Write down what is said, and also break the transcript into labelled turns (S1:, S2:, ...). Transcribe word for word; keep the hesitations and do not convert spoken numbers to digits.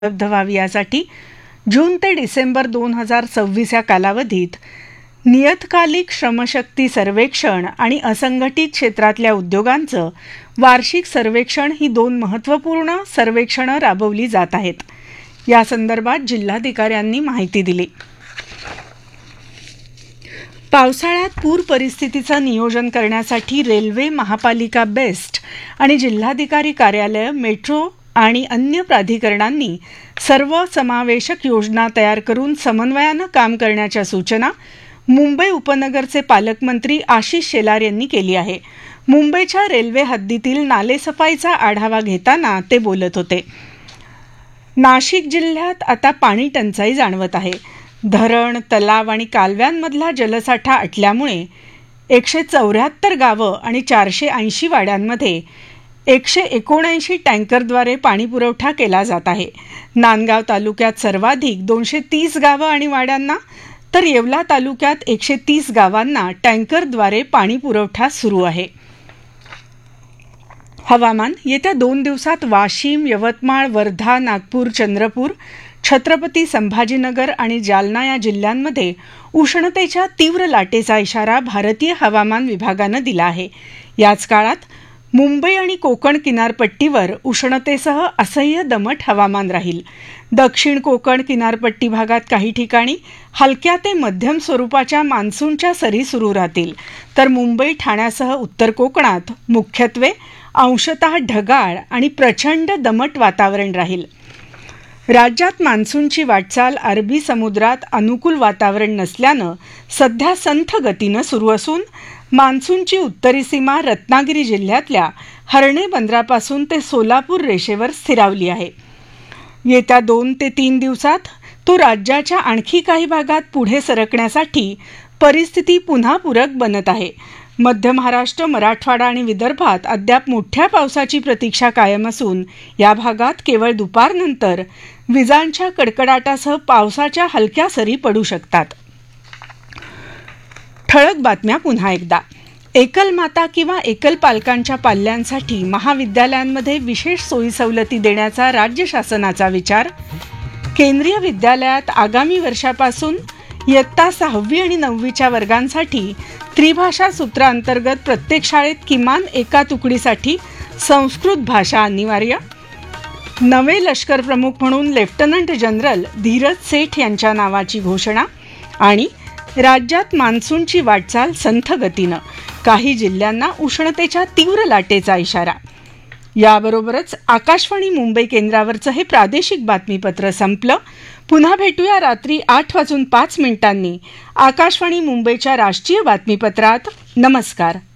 S1: उपलब्ध व्हावी यासाठी जून ते डिसेंबर दोन हजार सव्वीस या कालावधीत नियतकालिक श्रमशक्ती सर्वेक्षण आणि असंघटित क्षेत्रातल्या उद्योगांचं वार्षिक सर्वेक्षण ही दोन महत्त्वपूर्ण सर्वेक्षणं राबवली जात आहेत. या संदर्भात जिल्हाधिकाऱ्यांनी माहिती दिली. पावसाळ्यात पूर परिस्थितीचं नियोजन करण्यासाठी रेल्वे, महापालिका बेस्ट आणि जिल्हाधिकारी कार्यालय, मेट्रो आणि अन्य प्राधिकरणांनी सर्वसमावेशक योजना तयार करून समन्वयानं काम करण्याच्या सूचना मुंबई उपनगरचे पालकमंत्री आशिष शेलार यांनी केली आहे. मुंबईच्या रेल्वे हद्दीतील नालेसफाईचा आढावा घेताना ते बोलत होते. नाशिक जिल्ह्यात आता पाणी टंचाई जाणवत आहे. धरण, तलाव आणि कालव्यांमधला जलसाठा आटल्यामुळे एकशे चौऱ्याहत्तर गावं आणि चारशे ऐंशी वाड्यांमध्ये एकशे एकोणऐंशी टँकरद्वारे पाणीपुरवठा केला जात आहे. नांदगाव तालुक्यात सर्वाधिक दोनशे तीस गावं आणि वाड्यांना तर येवला तालुक्यात एकशे तीस गावांना टँकरद्वारे पाणीपुरवठा सुरू आहे. हवामान. येत्या दोन दिवसात वाशिम, यवतमाळ, वर्धा, नागपूर, चंद्रपूर, छत्रपती संभाजीनगर आणि जालना या जिल्ह्यांमध्ये उष्णतेच्या तीव्र लाटेचा इशारा भारतीय हवामान विभागानं दिला आहे. याच काळात मुंबई आणि कोकण किनारपट्टीवर उष्णतेसह असह्य दमट हवामान राहील. दक्षिण कोकण किनारपट्टी भागात काही ठिकाणी हलक्या ते मध्यम स्वरूपाच्या मान्सूनच्या सरी सुरू राहतील, तर मुंबई, ठाण्यासह उत्तर कोकणात मुख्यत्वे अंशतः ढगाळ आणि प्रचंड दमट वातावरण राहील. राज्यात मान्सूनची वाटचाल अरबी समुद्रात अनुकूल वातावरण नसल्यानं सध्या संथ गतीनं सुरू असून मान्सूनची उत्तरी सीमा रत्नागिरी जिल्ह्यातल्या हर्णे बंदरापासून ते सोलापूर रेषेवर स्थिरावली आहे. येत्या दोन ते तीन दिवसात तो राज्याच्या आणखी काही भागात पुढे सरकण्यासाठी परिस्थिती पुन्हा पूरक बनत आहे. मध्य महाराष्ट्र, मराठवाडा आणि विदर्भात अद्याप मोठ्या पावसाची प्रतीक्षा कायम असून या भागात केवळ दुपारनंतर विजांच्या कडकडाटासह पावसाच्या हलक्या सरी पडू शकतात. ठळक बातम्या पुन्हा एकदा. एकल माता किंवा एकल पालकांच्या पाल्यांसाठी महाविद्यालयांमध्ये विशेष सोयी सवलती देण्याचा राज्य शासनाचा विचार. केंद्रीय विद्यालयात आगामी वर्षापासून इयत्ता सहावी आणि नववीच्या वर्गांसाठी त्रिभाषा सूत्राअंतर्गत प्रत्येक शाळेत किमान एका तुकडीसाठी संस्कृत भाषा अनिवार्य. नवे लष्कर प्रमुख म्हणून लेफ्टनंट जनरल धीरज सेठ यांच्या नावाची घोषणा. आणि राज्यात मान्सूनची वाटचाल संथ गतीनं, काही जिल्ह्यांना उष्णतेच्या तीव्र लाटेचा इशारा. याबरोबरच आकाशवाणी मुंबई केंद्रावरचं हे प्रादेशिक बातमीपत्र संपलं. पुन्हा भेटूया रात्री आठ वाजून पाच मिनिटांनी आकाशवाणी मुंबईच्या राष्ट्रीय बातमीपत्रात. नमस्कार.